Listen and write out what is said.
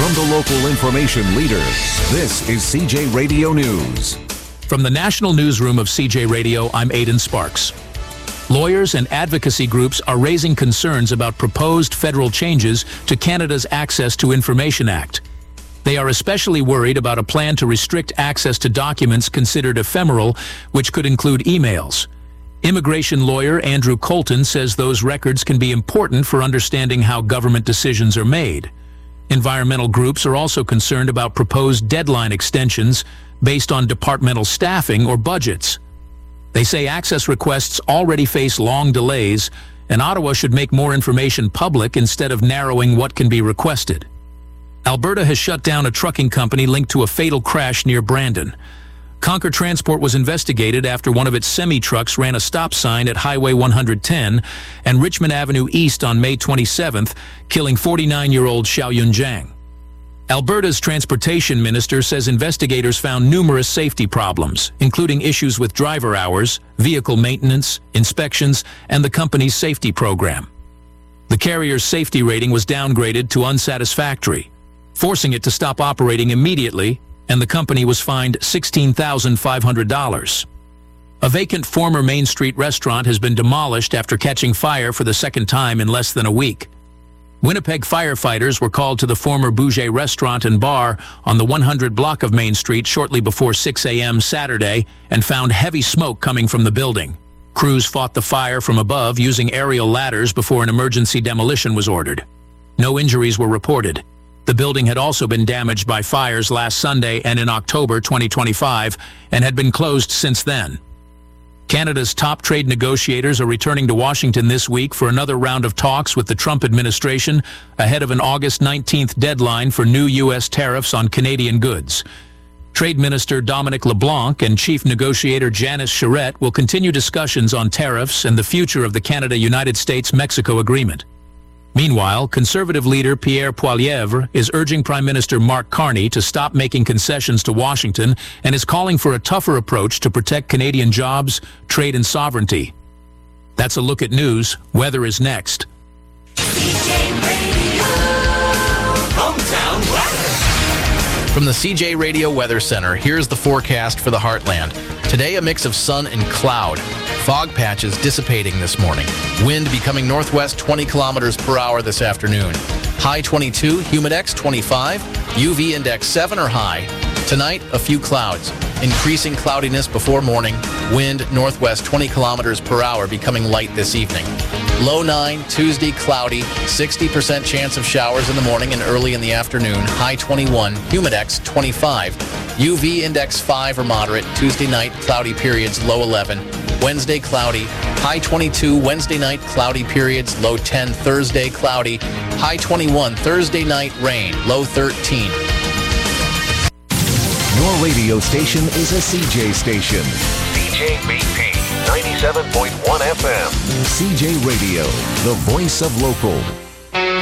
From the local information leader, this is CJ Radio News. From the National Newsroom of CJ Radio, I'm Aidan Sparks. Lawyers and advocacy groups are raising concerns about proposed federal changes to Canada's Access to Information Act. They are especially worried about a plan to restrict access to documents considered ephemeral, which could include emails. Immigration lawyer Andrew Colton says those records can be important for understanding how government decisions are made. Environmental groups are also concerned about proposed deadline extensions based on departmental staffing or budgets. They say access requests already face long delays, and Ottawa should make more information public instead of narrowing what can be requested. Alberta has shut down a trucking company linked to a fatal crash near Brandon. Concord Transport was investigated after one of its semi-trucks ran a stop sign at Highway 110 and Richmond Avenue East on May 27th, killing 49-year-old Xiaoyun Zhang. Alberta's transportation minister says investigators found numerous safety problems, including issues with driver hours, vehicle maintenance, inspections, and the company's safety program. The carrier's safety rating was downgraded to unsatisfactory, forcing it to stop operating immediately, and the company was fined $16,500. A vacant former Main Street restaurant has been demolished after catching fire for the second time in less than a week. Winnipeg firefighters were called to the former Bouger restaurant and bar on the 100 block of Main Street shortly before 6 a.m. Saturday and found heavy smoke coming from the building. Crews fought the fire from above using aerial ladders before an emergency demolition was ordered. No injuries were reported. The building had also been damaged by fires last Sunday and in October 2025 and had been closed since then. Canada's top trade negotiators are returning to Washington this week for another round of talks with the Trump administration ahead of an August 19th deadline for new U.S. tariffs on Canadian goods. Trade Minister Dominic LeBlanc and Chief Negotiator Janice Charette will continue discussions on tariffs and the future of the Canada-United States-Mexico agreement. Meanwhile, Conservative leader Pierre Poilievre is urging Prime Minister Mark Carney to stop making concessions to Washington and is calling for a tougher approach to protect Canadian jobs, trade and sovereignty. That's a look at news. Weather is next. CJ Radio, hometown weather. From the CJ Radio Weather Center, here's the forecast for the Heartland. Today, a mix of sun and cloud. Fog patches dissipating this morning. Wind becoming northwest 20 kilometers per hour this afternoon. High 22, humidex 25, UV index 7 or high. Tonight, a few clouds. Increasing cloudiness before morning. Wind northwest 20 kilometers per hour becoming light this evening. Low 9, Tuesday cloudy, 60% chance of showers in the morning and early in the afternoon. High 21, humidex 25. UV index 5 or moderate. Tuesday night, cloudy periods, low 11. Wednesday, cloudy. High 22, Wednesday night, cloudy periods, low 10. Thursday, cloudy. High 21, Thursday night, rain, low 13. Your radio station is a CJ station. CJ BP 97.1 FM. CJ Radio, the voice of local.